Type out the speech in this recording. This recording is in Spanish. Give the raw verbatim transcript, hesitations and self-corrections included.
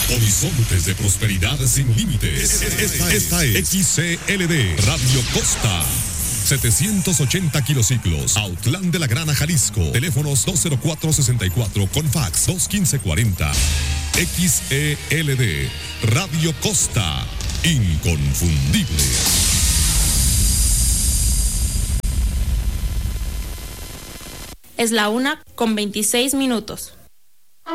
Horizontes de prosperidad sin límites. Esta, esta es X C L D Radio Costa. setecientos ochenta kilociclos, Autlán de la Grana, Jalisco. Teléfonos dos cero cuatro sesenta y cuatro con fax dos quince cuarenta. X E L D Radio Costa. Inconfundible. Es la una con veintiséis minutos.